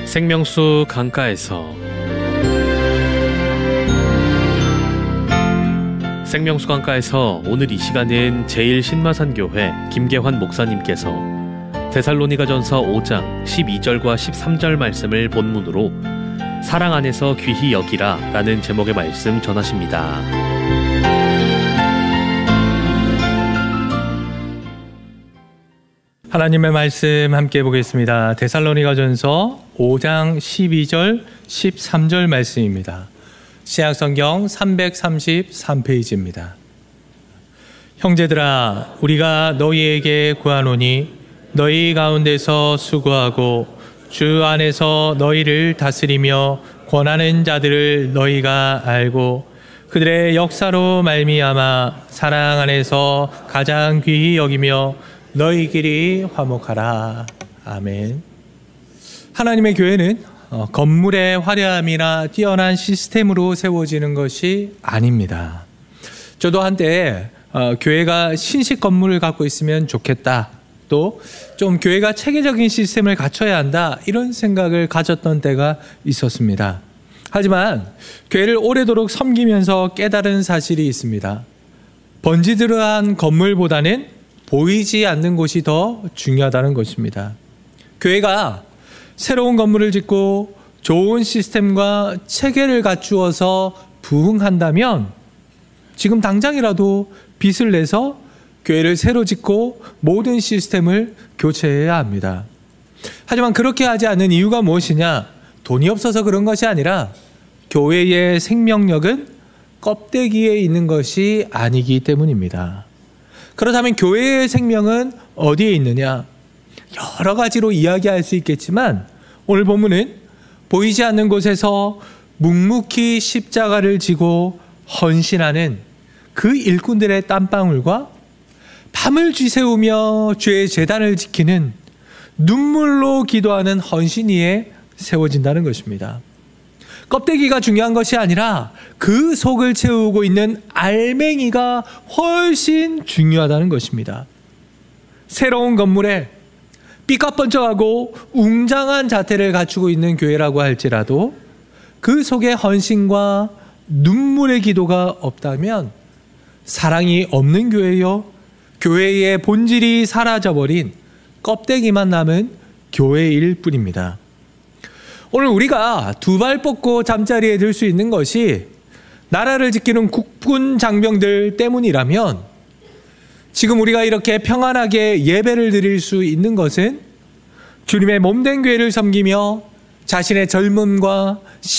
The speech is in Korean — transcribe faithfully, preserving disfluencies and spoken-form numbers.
생명수 강가에서 생명수 강가에서 오늘 이 시간은 제일 신마산교회 김계환 목사님께서 데살로니가전서 오 장 십이 절과 십삼 절 말씀을 본문으로 사랑 안에서 귀히 여기라 라는 제목의 말씀 전하십니다. 하나님의 말씀 함께 보겠습니다. 데살로니가전서 오 장 십이 절 십삼 절 말씀입니다. 신약성경 삼백삼십삼 페이지입니다. 형제들아, 우리가 너희에게 구하노니 너희 가운데서 수고하고 주 안에서 너희를 다스리며 권하는 자들을 너희가 알고 그들의 역사로 말미암아 사랑 안에서 가장 귀히 여기며 너희끼리 화목하라. 아멘. 하나님의 교회는 건물의 화려함이나 뛰어난 시스템으로 세워지는 것이 아닙니다. 저도 한때 교회가 신식 건물을 갖고 있으면 좋겠다, 또 좀 교회가 체계적인 시스템을 갖춰야 한다, 이런 생각을 가졌던 때가 있었습니다. 하지만 교회를 오래도록 섬기면서 깨달은 사실이 있습니다. 번지르르한 건물보다는 보이지 않는 곳이 더 중요하다는 것입니다. 교회가 새로운 건물을 짓고 좋은 시스템과 체계를 갖추어서 부흥한다면 지금 당장이라도 빚을 내서 교회를 새로 짓고 모든 시스템을 교체해야 합니다. 하지만 그렇게 하지 않는 이유가 무엇이냐? 돈이 없어서 그런 것이 아니라 교회의 생명력은 껍데기에 있는 것이 아니기 때문입니다. 그렇다면 교회의 생명은 어디에 있느냐? 여러 가지로 이야기할 수 있겠지만 오늘 본문은 보이지 않는 곳에서 묵묵히 십자가를 지고 헌신하는 그 일꾼들의 땀방울과 밤을 쥐세우며 죄의 제단을 지키는 눈물로 기도하는 헌신 위에 세워진다는 것입니다. 껍데기가 중요한 것이 아니라 그 속을 채우고 있는 알맹이가 훨씬 중요하다는 것입니다. 새로운 건물에 삐까뻔쩍하고 웅장한 자태를 갖추고 있는 교회라고 할지라도 그 속에 헌신과 눈물의 기도가 없다면 사랑이 없는 교회요, 교회의 본질이 사라져버린 껍데기만 남은 교회일 뿐입니다. 오늘 우리가 두 발 뻗고 잠자리에 들 수 있는 것이 나라를 지키는 국군 장병들 때문이라면 지금 우리가 이렇게 평안하게 예배를 드릴 수 있는 것은 주님의 몸된 교회를 섬기며 자신의 젊음과